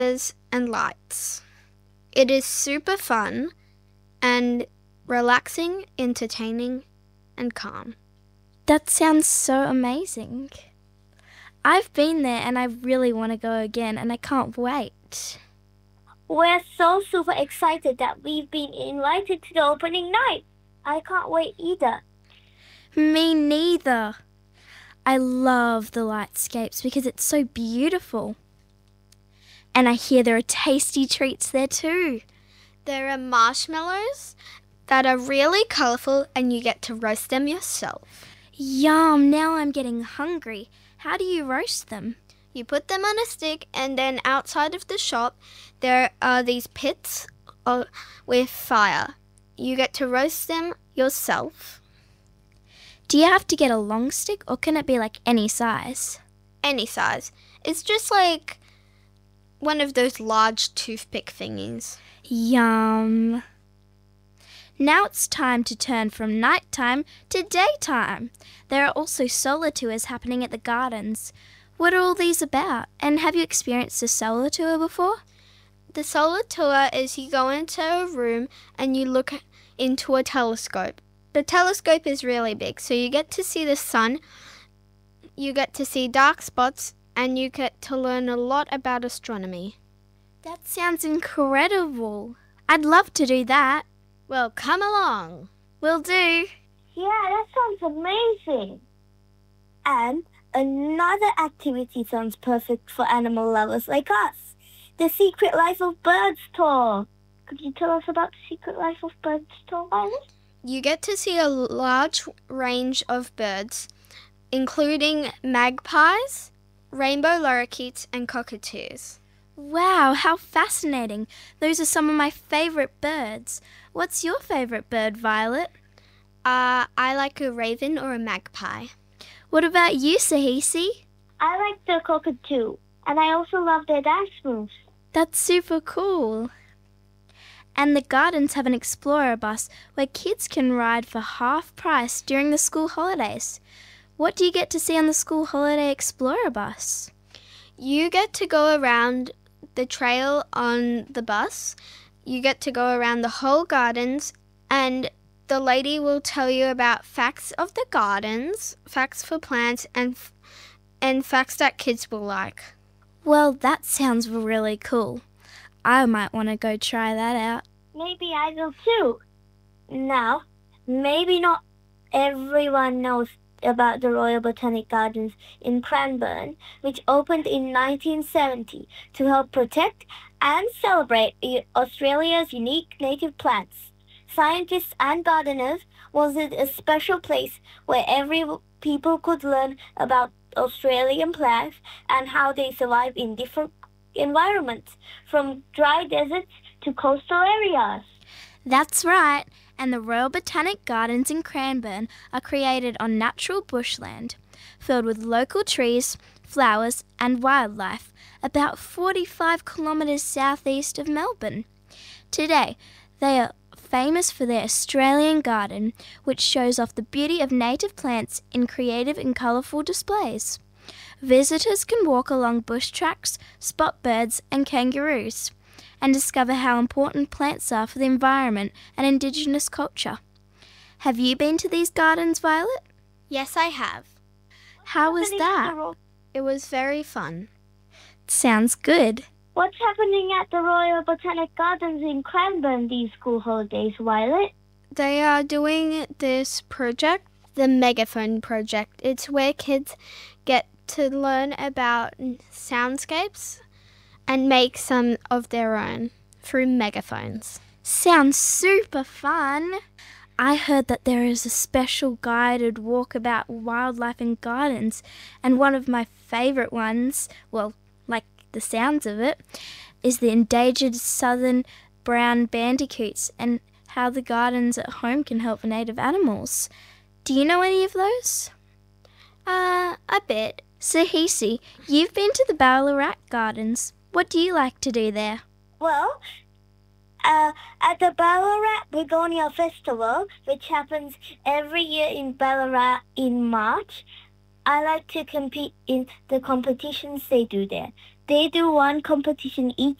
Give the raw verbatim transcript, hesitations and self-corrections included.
and lights. It is super fun and relaxing, entertaining, and calm. That sounds so amazing. I've been there and I really want to go again and I can't wait. We're so super excited that we've been invited to the opening night. I can't wait either. Me neither. I love the lightscapes because it's so beautiful. And I hear there are tasty treats there too. There are marshmallows that are really colourful and you get to roast them yourself. Yum, now I'm getting hungry. How do you roast them? You put them on a stick and then outside of the shop there are these pits uh, with fire. You get to roast them yourself. Do you have to get a long stick or can it be like any size? Any size. It's just like one of those large toothpick thingies. Yum. Now it's time to turn from nighttime to daytime. There are also solar tours happening at the gardens. What are all these about? And have you experienced a solar tour before? The solar tour is you go into a room and you look into a telescope. The telescope is really big, so you get to see the sun, you get to see dark spots, and you get to learn a lot about astronomy. That sounds incredible. I'd love to do that. Well, come along. Will do. Yeah, that sounds amazing. And another activity sounds perfect for animal lovers like us. The Secret Life of Birds tour. Could you tell us about the Secret Life of Birds tour, Violet? You get to see a large range of birds, including magpies, rainbow lorikeets, and cockatoos. Wow, how fascinating. Those are some of my favourite birds. What's your favourite bird, Violet? Uh, I like a raven or a magpie. What about you, Sahisi? I like the cockatoo, and I also love their dance moves. That's super cool. And the gardens have an explorer bus where kids can ride for half price during the school holidays. What do you get to see on the school holiday explorer bus? You get to go around the trail on the bus. You get to go around the whole gardens, and the lady will tell you about facts of the gardens, facts for plants, and and facts that kids will like. Well, that sounds really cool. I might want to go try that out. Maybe I will too. Now, maybe not everyone knows about the Royal Botanic Gardens in Cranbourne, which opened in nineteen seventy to help protect and celebrate Australia's unique native plants. Scientists and gardeners wanted a special place where every people could learn about Australian plants and how they survive in different environments, from dry deserts to coastal areas. That's right, and the Royal Botanic Gardens in Cranbourne are created on natural bushland, filled with local trees, flowers and wildlife, about forty-five kilometres southeast of Melbourne. Today, they are famous for their Australian garden, which shows off the beauty of native plants in creative and colourful displays. Visitors can walk along bush tracks, spot birds and kangaroos, and discover how important plants are for the environment and Indigenous culture. Have you been to these gardens, Violet? Yes, I have. How was that? It was very fun. Sounds good. What's happening at the Royal Botanic Gardens in Cranbourne these school holidays, Violet? They are doing this project, the Megaphone Project. It's where kids get to learn about soundscapes and make some of their own through megaphones. Sounds super fun. I heard that there is a special guided walk about wildlife in gardens, and one of my favourite ones, well, like the sounds of it, is the endangered southern brown bandicoots and how the gardens at home can help native animals. Do you know any of those? Uh, a bit. Sahisi, you've been to the Ballarat Gardens. What do you like to do there? Well, uh, at the Ballarat Begonia Festival, which happens every year in Ballarat in March, I like to compete in the competitions they do there. They do one competition each